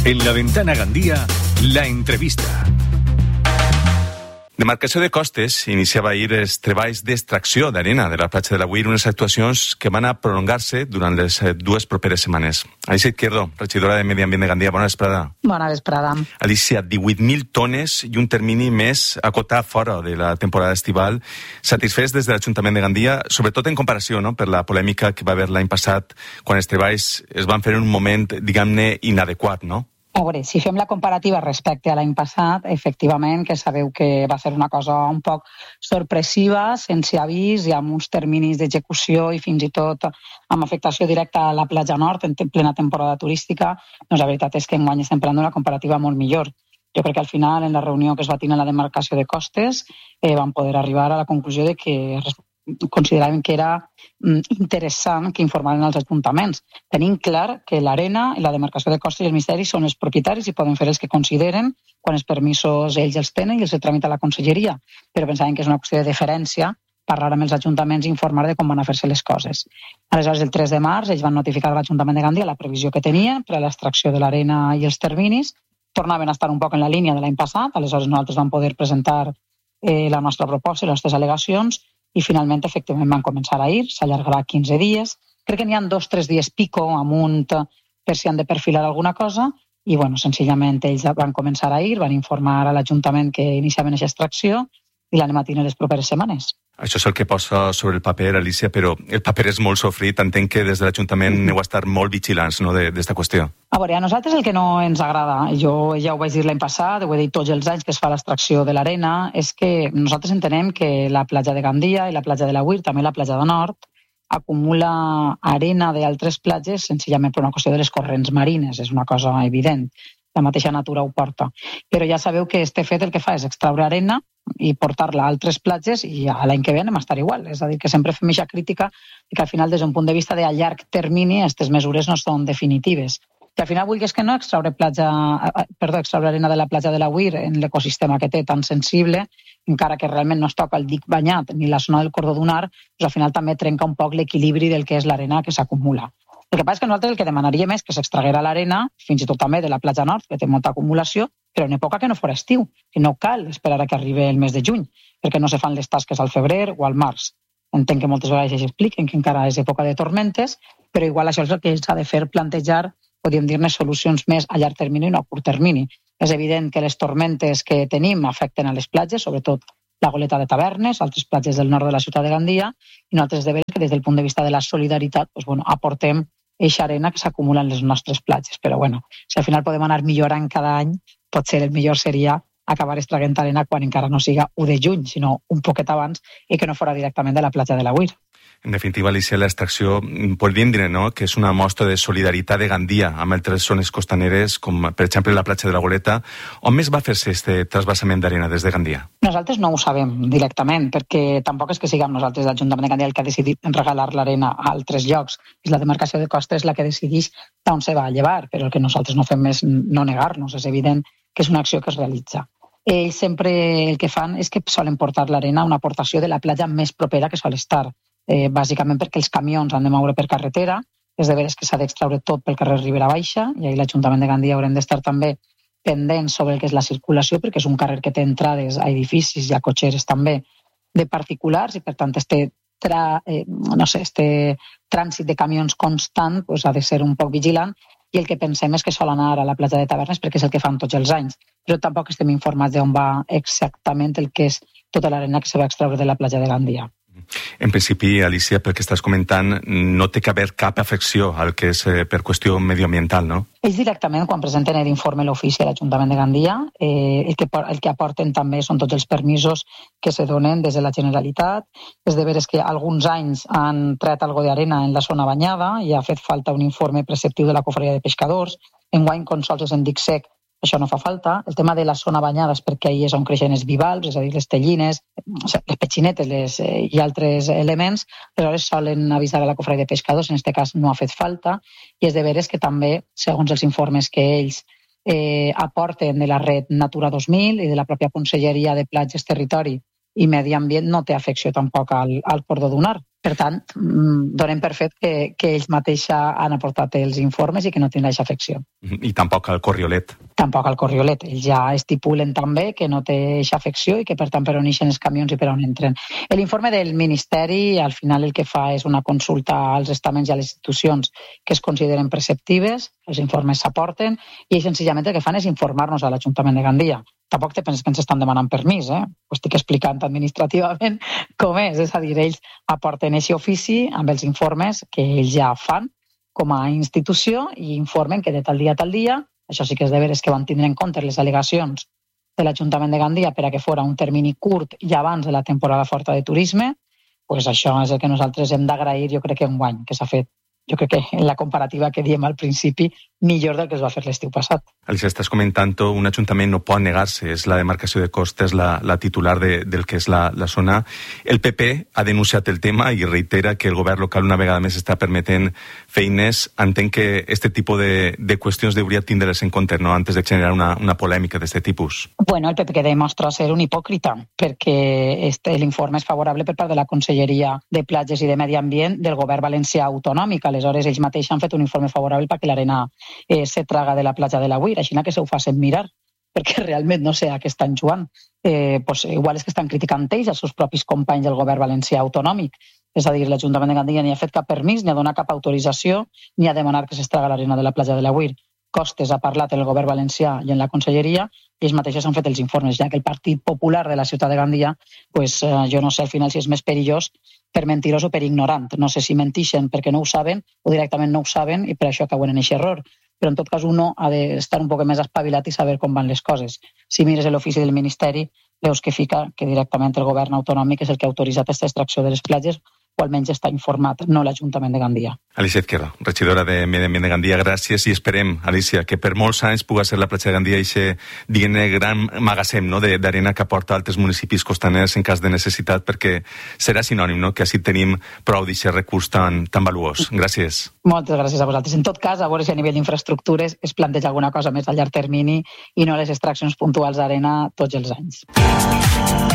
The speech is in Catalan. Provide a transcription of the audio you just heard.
En la Ventana Gandía, la entrevista. Demarcació de Costes iniciava ahir els treballs d'extracció d'arena de la platja de l'Agüir, unes actuacions que van a prolongar-se durant les dues properes setmanes. Alicia Izquierdo, regidora de Medi Ambient de Gandia, bona vesprada. Bona vesprada. Alicia, 18.000 tones i un termini més acotat fora de la temporada estival. Satisfets des de l'Ajuntament de Gandia, sobretot en comparació, no?, per la polèmica que va haver l'any passat quan els treballs es van fer en un moment, diguem-ne, inadequat, no? A veure, si fem la comparativa respecte a l'any passat, efectivament que sabeu que va ser una cosa un poc sorpressiva, sense avís i amb uns terminis d'execució i fins i tot amb afectació directa a la platja nord en plena temporada turística, doncs la veritat és que enguany estem prenent una comparativa molt millor. Jo crec que al final, en la reunió que es va tenir a la demarcació de Costes, vam poder arribar a la conclusió de que consideraven que era interessant que informaren els ajuntaments. Tenim clar que l'Arena, la demarcació de Costes i el Ministeri són els propietaris i poden fer els que consideren quan els permisos ells els tenen i els tramita la conselleria, però pensaven que és una qüestió de deferència parlar amb els ajuntaments i informar de com van a fer-se les coses. Aleshores, el 3 de març, ells van notificar a l'Ajuntament de Gandia la previsió que tenien per a l'extracció de l'Arena i els terminis. Tornaven a estar un poc en la línia de l'any passat, aleshores nosaltres vam poder presentar la nostra proposta i les nostres al·legacions i finalment, efectivament, van començar a ir, s'allargarà 15 dies. Crec que n'hi ha 2 o 3 dies pico amunt per si han de perfilar alguna cosa i, bueno, senzillament ells van començar a ir, van informar a l'Ajuntament que iniciaven aquesta extracció i l'anem a tenir les properes setmanes. Això és el que posa sobre el paper, Alicia, però el paper és molt sofrit. Entenc que des de l'Ajuntament heu estat molt vigilants, no, d'esta qüestió. A veure, a nosaltres el que no ens agrada, jo ja ho vaig dir l'any passat, ho he dit tots els anys que es fa l'extracció de l'Arena, és que nosaltres entenem que la platja de Gandia i la platja de l'Agüir, també la platja de Nord, acumula arena d'altres platges senzillament per una qüestió de les corrents marines, és una cosa evident. La mateixa natura ho porta. Però ja sabeu que este fet el que fa és extraure arena i portar-la a altres platges i l'any que ve anem a estar igual. És a dir, que sempre fem aquesta crítica i que al final, des d'un punt de vista de a llarg termini, aquestes mesures no són definitives. Que al final vulguis que no extraure arena de la platja de l'Agüir en l'ecosistema que té tan sensible, encara que realment no es toca el dic banyat ni la zona del cordó dunar, doncs al final també trenca un poc l'equilibri del que és l'arena que s'acumula. El que passa és que nosaltres el que demanaríem és que s'extraguera l'arena, fins i tot també de la platja nord, que té molta acumulació, però en època que no fora estiu, que no cal esperar a que arribi el mes de juny, perquè no se fan les tasques al febrer o al març. Entenc que moltes vegades s'expliquen que encara és època de tormentes, però igual això és el que s'ha de fer plantejar, podríem dir-ne, solucions més a llarg termini i no a curt termini. És evident que les tormentes que tenim afecten a les platges, sobretot la Goleta de Tavernes, altres platges del nord de la ciutat de Gandia, i nosaltres de veure que des del punt de vista de la solidaritat aportem eixa arena que s'acumula en les nostres platges. Però si al final podem anar millorant cada any, potser el millor seria acabar extraient arena quan encara no siga 1 de juny, sinó un poquet abans i que no fora directament de la platja de l'Agüir. En definitiva, Alicia, l'extracció, podríem dir, no?, que és una mostra de solidaritat de Gandia amb altres zones costaneres, com per exemple la platja de la Goleta. On més va fer-se aquest trasbassament d'arena des de Gandia? Nosaltres no ho sabem directament, perquè tampoc és que siguem nosaltres l'Ajuntament de Gandia el que ha decidit regalar l'arena a altres llocs. És la demarcació de Costes la que decideix d'on se va a llevar, però el que nosaltres no fem és no negar-nos. És evident que és una acció que es realitza. Ells sempre el que fan és que solen portar l'arena a una aportació de la platja més propera que sol estar. Bàsicament perquè els camions han de moure per carretera, és de veres que s'ha d'extraure tot pel carrer Ribera Baixa, i ahir l'Ajuntament de Gandia haurem d'estar també pendents sobre el que és la circulació, perquè és un carrer que té entrades a edificis i a cotxeres també de particulars, i per tant este trànsit de camions constant ha de ser un poc vigilant, i el que pensem és que sol anar a la platja de Tavernes perquè és el que fan tots els anys, però tampoc estem informats d'on va exactament el que és tota l'arena que se va extraure de la platja de Gandia. En principi, Alicia, pel que estàs comentant, no té que haver cap afecció al que és per qüestió medioambiental, no? Ells directament, quan presenten l'informe a l'ofici a l'Ajuntament de Gandia, el que aporten també són tots els permisos que se donen des de la Generalitat. És de veres que alguns anys han tret algo d'arena en la zona banyada i ha fet falta un informe preceptiu de la Cofreria de Pescadors. Enguany, com sols és en dic sec, això no fa falta. El tema de la zona banyada és perquè ahir és on creixen els bivalves, és a dir, les tellines, les petxinetes i altres elements. Aleshores solen avisar a la Cofreria de Pescadors, en aquest cas no ha fet falta, i és de veres que també, segons els informes que ells aporten de la red Natura 2000 i de la pròpia Conselleria de Platges Territori i Medi Ambient no té afecció tampoc al cordó dunar. Per tant, donem per fet que ells mateixos han aportat els informes i que no tindrà aquesta afecció. I tampoc al Corriolet. Tampoc al Corriolet. Ells ja estipulen també que no té aquesta afecció i que per tant per on ixen els camions i per on entren. L'informe del Ministeri al final el que fa és una consulta als estaments i a les institucions que es consideren preceptives, els informes s'aporten i ells senzillament el que fan és informar-nos a l'Ajuntament de Gandia. Tampoc te penses que ens estan demanant permís, Ho estic explicant administrativament com és a dir, ells aporten aquest ofici amb els informes que ells ja fan com a institució i informen que de tal dia a tal dia, això sí que és de veres que van tindre en compte les al·legacions de l'Ajuntament de Gandia per a que fora un termini curt i abans de la temporada forta de turisme, doncs això és el que nosaltres hem d'agrair, jo crec que enguany que s'ha fet. Jo crec que en la comparativa que diem al principi, millor del que es va fer l'estiu passat. Alicia, estàs comentant, un ajuntament no pot negar-se, és la demarcació de costes la titular del que és la zona. El PP ha denunciat el tema i reitera que el govern local una vegada més està permetent feines. Entenc que aquest tipus de qüestions hauria de tindre-les en compte, no?, antes de generar una polèmica d'aquest tipus. Bueno, el PP que demostra ser un hipòcrita, perquè l'informe és favorable per part de la Conselleria de Platges i de Medi Ambient del govern valencià autonòmic. Aleshores, ells mateixos han fet un informe favorable perquè l'arena se traga de la platja de la Weir, així que se ho facin mirar, perquè realment no sé a què estan jugant. Igual és que estan criticant ells, els seus propis companys del govern valencià autonòmic. És a dir, l'Ajuntament de Gandia ni ha fet cap permís, ni ha donat cap autorització, ni ha demanat que s'estraga l'arena de la platja de la Weir. Costes ha parlat en el govern valencià i en la Conselleria, i ells mateixos han fet els informes, ja que el Partit Popular de la ciutat de Gandia, jo no sé al final si és més perillós per mentirós o per ignorant. No sé si mentixen perquè no ho saben o directament no ho saben i per això cauen en aquest error. Però en tot cas uno ha d'estar un poc més espavilat i saber com van les coses. Si mires l'ofici del Ministeri, veus que fica que directament el govern autonòmic és el que ha autoritzat aquesta extracció de les platges, o almenys està informat, no l'Ajuntament de Gandia. Alicia Ezquerra, regidora de Medi Ambient de Gandia, gràcies i esperem, Alicia, que per molts anys pugui ser la platja de Gandia i diguem-ne gran magatzem d'arena que aporta a altres municipis costaners en cas de necessitat, perquè serà sinònim, no?, que així tenim prou d'aquest recurs tan valuós. Gràcies. Moltes gràcies a vosaltres. En tot cas, a veure si a nivell d'infraestructures es planteja alguna cosa més a llarg termini i no les extraccions puntuals d'arena tots els anys.